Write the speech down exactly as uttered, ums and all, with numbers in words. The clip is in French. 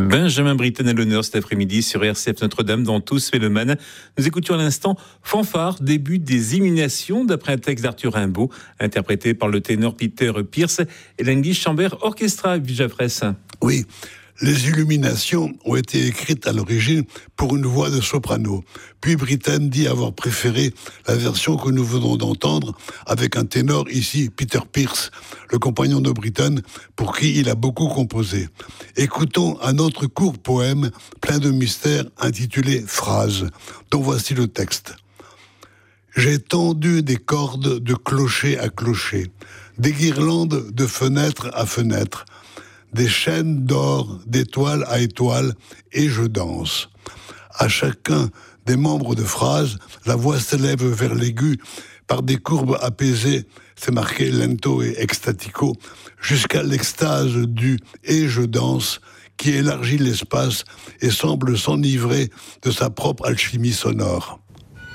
Benjamin Britten à l'honneur cet après-midi sur R C F Notre-Dame dans Tous Mélomanes. Nous écoutions à l'instant Fanfare, début des Illuminations, d'après un texte d'Arthur Rimbaud, interprété par le ténor Peter Pierce et l'English Chamber Orchestra, Vijafres. Oui, les Illuminations ont été écrites à l'origine pour une voix de soprano. Puis Britten dit avoir préféré la version que nous venons d'entendre avec un ténor, ici Peter Pierce, le compagnon de Britten, pour qui il a beaucoup composé. Écoutons un autre court poème plein de mystère intitulé « Phrases », dont voici le texte. J'ai tendu des cordes de clocher à clocher, des guirlandes de fenêtre à fenêtre, des chaînes d'or, d'étoile à étoile, et je danse. À chacun des membres de phrase, la voix s'élève vers l'aigu par des courbes apaisées, c'est marqué lento et extatico, jusqu'à l'extase du « et je danse » qui élargit l'espace et semble s'enivrer de sa propre alchimie sonore.